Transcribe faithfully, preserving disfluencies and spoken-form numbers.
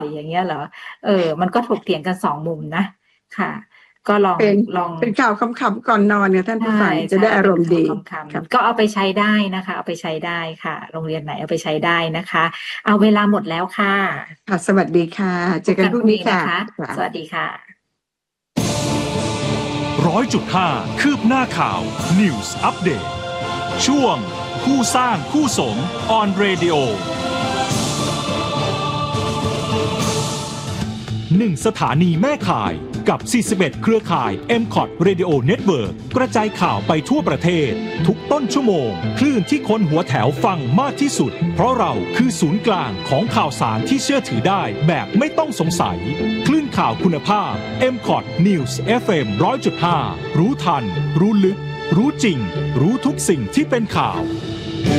อย่างเงี้ยเหรอเออมันก็ถกเถียงกันสองมุมนะค่ะก็ลองเป็นลองเป็นข่าวขำๆก่อนนอนเนี่ยท่านผู้ใช่ฟังจะใช่ได้อารมณ์ดีเป็นข่าวคครับำๆก็เอาไปใช้ได้นะคะเอาไปใช้ได้ค่ะโรงเรียนไหนเอาไปใช้ได้นะคะเอาเวลาหมดแล้วค่ะค่ะสวัสดีค่ะเจอกันพรุ่งนี้ค่ะสวัสดีค่ะร้อยจุดห้าคืบหน้าข่าว News Update ช่วงคู่สร้างคู่สม on radio หนึ่งสถานีแม่ข่ายกับสี่สิบเอ็ดเครือข่าย เอ็ม คอท Radio Network กระจายข่าวไปทั่วประเทศทุกต้นชั่วโมงคลื่นที่คนหัวแถวฟังมากที่สุดเพราะเราคือศูนย์กลางของข่าวสารที่เชื่อถือได้แบบไม่ต้องสงสัยคลื่นข่าวคุณภาพ เอ็ม คอท News เอฟ เอ็ม หนึ่งร้อยจุดห้า รู้ทันรู้ลึกรู้จริงรู้ทุกสิ่งที่เป็นข่าว